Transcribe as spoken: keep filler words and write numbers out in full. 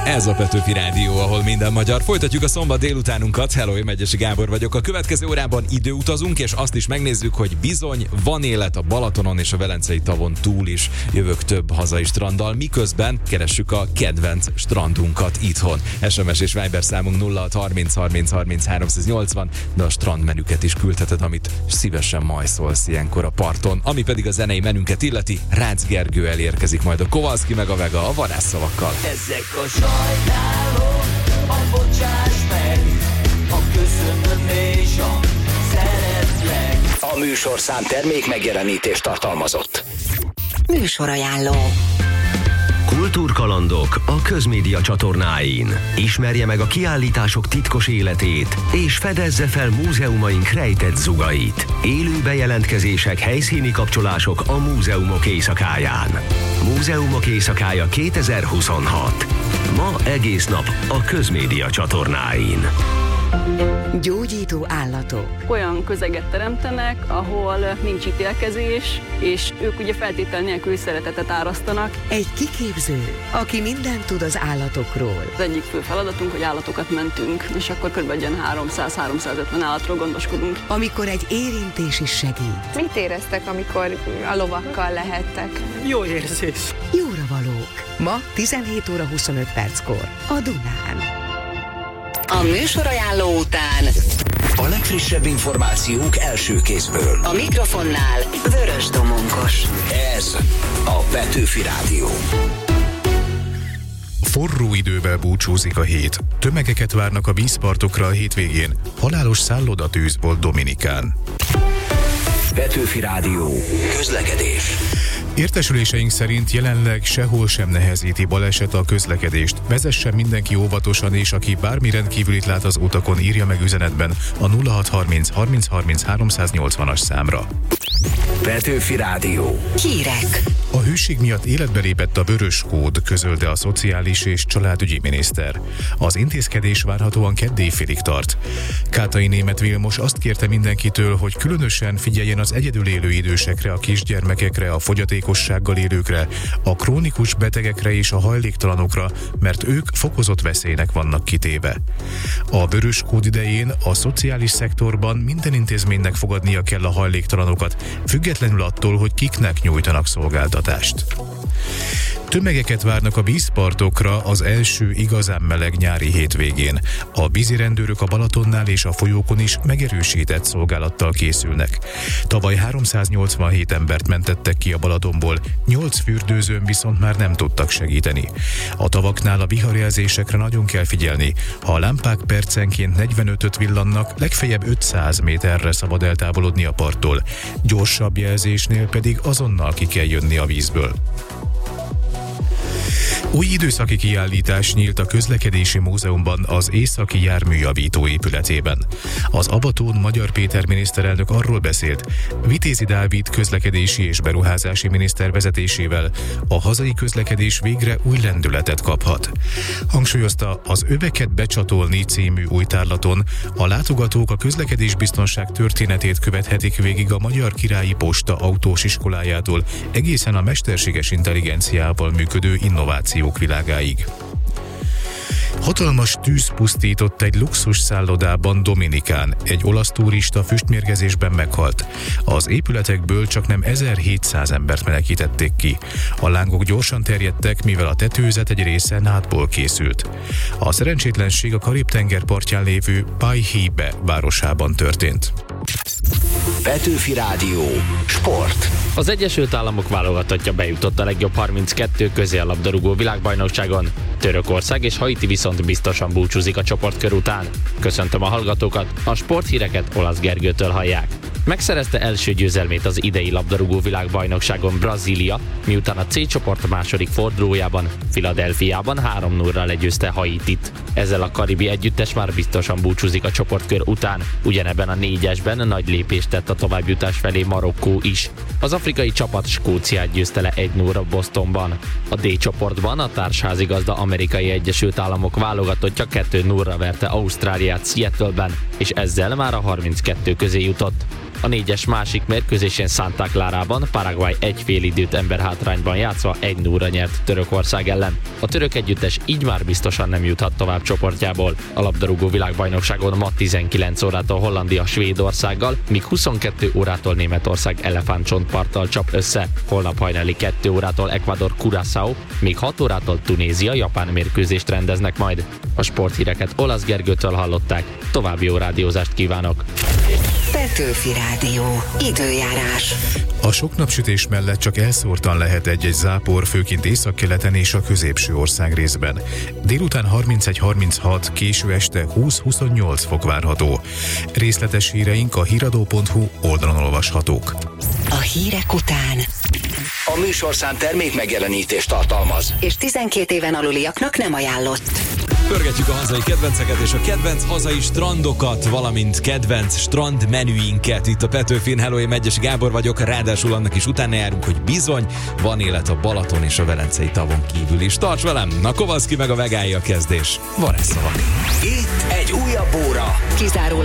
Ez a Petőfi Rádió, ahol minden magyar. Folytatjuk a szombat délutánunkat. Hello, én Megyesi Gábor vagyok. A következő órában időutazunk, és azt is megnézzük, hogy bizony van élet a Balatonon és a Velencei tavon túl is. Jövök több hazai stranddal, miközben keressük a kedvenc strandunkat itthon. es em es és Viber számunk nulla hat harminc harminc harminc háromszáznyolcvan, de a strandmenüket is küldheted, amit szívesen majszolsz ilyenkor a parton. Ami pedig a zenei menünket illeti, Rácz Gergő elérkezik majd a Kowalski meg a Vega a varázsszavakkal. Ezek a sajnálom, a bocsáss meg, a köszönöm és a szeretlek. A műsorszám termék megjelenítést tartalmazott. Műsorajánló. Kultúrkalandok a Közmédia csatornáin. Ismerje meg a kiállítások titkos életét, és fedezze fel múzeumaink rejtett zugait. Élő bejelentkezések, helyszíni kapcsolások a múzeumok éjszakáján. Múzeumok éjszakája kétezer-huszonhat. Ma egész nap a Közmédia csatornáin. Gyógyító állatok. Olyan közeget teremtenek, ahol nincs ítélkezés, és ők ugye feltétel nélkül szeretetet árasztanak. Egy kiképző, aki mindent tud az állatokról. Az egyik fő feladatunk, hogy állatokat mentünk, és akkor kb. háromszáz-háromszázötven állatról gondoskodunk. Amikor egy érintés is segít. Mit éreztek, amikor a lovakkal lehettek? Jó érzés. Jóra valók. Ma tizenhét óra huszonöt perckor a Dunán. A műsorajánló után a legfrissebb információk első kézből. A mikrofonnál Vörös Domonkos. Ez a Petőfi Rádió. Forró idővel búcsúzik a hét. Tömegeket várnak a vízpartokra a hétvégén. Halálos szállodatűz volt Dominikán. Petőfi Rádió. Közlekedés. Értesüléseink szerint jelenleg sehol sem nehezíti baleset a közlekedést. Vezessen mindenki óvatosan, és aki bármi rendkívülit lát az utakon, írja meg üzenetben a nulla hat harminc harminc harminc háromszáznyolcvanas számra. Petőfi Rádió. Hírek. A hőség miatt életbe lépett a vörös kód, közölte a Szociális és Családügyi Miniszter. Az intézkedés várhatóan keddéjfélig tart. Kátai Németh Vilmos azt kérte mindenkitől, hogy különösen figyeljen az egyedül élő idősekre, a kisgyermekekre, a fogyatékossággal élőkre, a krónikus betegekre és a hajléktalanokra, mert ők fokozott veszélynek vannak kitéve. A vörös kód idején a szociális szektorban minden intézménynek fogadnia kell a hajléktalanokat, függetlenül attól, hogy kiknek nyújtanak szolgáltatást. Tömegeket várnak a vízpartokra az első igazán meleg nyári hétvégén. A vízirendőrök a Balatonnál és a folyókon is megerősített szolgálattal készülnek. Tavaly háromszáznyolcvanhét embert mentettek ki a Balatonból, nyolc fürdőzőn viszont már nem tudtak segíteni. A tavaknál a viharjelzésekre nagyon kell figyelni. Ha a lámpák percenként negyvenötöt villannak, legfeljebb ötszáz méterre szabad eltávolodni a parttól. Gyorsabb jelzésnél pedig azonnal ki kell jönni a vízből. Új időszaki kiállítás nyílt a Közlekedési Múzeumban az Északi Járműjavító épületében. Az Abatón Magyar Péter miniszterelnök arról beszélt, Vitézi Dávid közlekedési és beruházási miniszter vezetésével a hazai közlekedés végre új lendületet kaphat. Hangsúlyozta, az Öveket becsatolni című új tárlaton a látogatók a közlekedésbiztonság történetét követhetik végig a Magyar Királyi Posta autós iskolájától egészen a mesterséges intelligenciával működő innovációk világáig. Hatalmas tűz pusztított egy luxus szállodában Dominikán. Egy olasz turista füstmérgezésben meghalt. Az épületekből csaknem ezerhétszáz embert menekítették ki. A lángok gyorsan terjedtek, mivel a tetőzet egy része nádból készült. A szerencsétlenség a Karib-tenger partján lévő Paihibe városában történt. Petőfi Rádió. Sport. Az Egyesült Államok válogatottja bejutott a legjobb harminckettő közé a labdarúgó világbajnokságon. Törökország és Haiti viszont biztosan búcsúzik a csoportkör után. Köszöntöm a hallgatókat, a sporthíreket Olasz Gergőtől hallják. Megszerezte első győzelmét az idei labdarúgó világbajnokságon Brazília, miután a C csoport második fordulójában Philadelphiában három nullra legyőzte Haitit. Ezzel a karibi együttes már biztosan búcsúzik a csoportkör után. Ugyanebben a négyesben nagy lépést tett a továbbjutás felé Marokkó is. Az afrikai csapat Skóciát győzte le egy nullra Bostonban. A D csoportban a társházigazda Amerikai Egyesült Államok válogatottja kettő nullra verte Ausztráliát Seattle-ben, és ezzel már a harminckettő közé jutott. A négyes másik mérkőzésén Santa Clarában Paraguay egy fél időt emberhátrányban játszva egy nulla nyert Törökország ellen. A török együttes így már biztosan nem juthat tovább csoportjából. A labdarúgó világbajnokságon ma tizenkilenc órától Hollandia Svédországgal, míg huszonkettő órától Németország elefántcsontparttal csap össze. Holnap hajnali kettő órától Ecuador Curaçao, míg hat órától Tunézia Japán mérkőzést rendeznek majd. A sporthíreket Olasz Gergőtől hallották. További jó rádiózást kívánok! Petőfi Rádió. Időjárás. A sok napsütés mellett csak elszórtan lehet egy-egy zápor, főként északkeleten és a középső ország részben. Délután harmincegy harminchat, késő este húsz-huszonnyolc fok várható. Részletes híreink a híradó pont hu oldalon olvashatók. A hírek után A műsorszám termék megjelenítést tartalmaz, és tizenkét éven aluliaknak nem ajánlott. Pörgetjük a hazai kedvenceket és a kedvenc hazai strandokat, valamint kedvenc strand menüinket. Itt a Petőfin. Hello, én Megyesi Gábor vagyok, ráadásul annak is utána járunk, hogy bizony van élet a Balaton és a Velencei tavon kívül is. Tarts velem! Na, Kovalszki meg a Vegái a kezdés. Van ez szava. itt egy újabb óra. Kizárólag